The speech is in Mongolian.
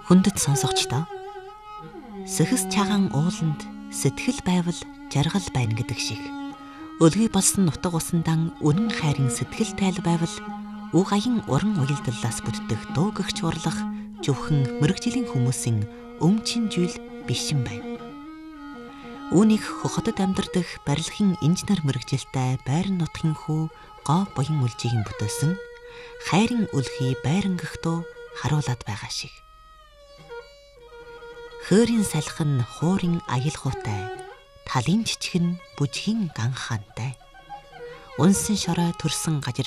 Хүндэт сонсогчдоо сэхэс чагаан ууланд сэтгэл байвал жаргал байна гэдэг шиг өлгий болсон нутаг усан үнэн хайрын сэтгэл тайл байвал уг аян уран уялдлаас бүтдэх дуу гэгч урлах зөвхөн мэрэгжлийн хүмүүсийн өмчин жил биш юм байна. Үүнийг хохотод амьдардаг барилгын инженер мэрэгжилтэй байран нутгийн хүү гоо буян үлжигийн бүтээсэн хайрын өлгий байрангахтуу харуулад байгаа шиг. Хөөрийн салхин хуурын аялгуутай, талын жичгэн бүжгийн ганхаантай. Унсан шорой төрсөн гажир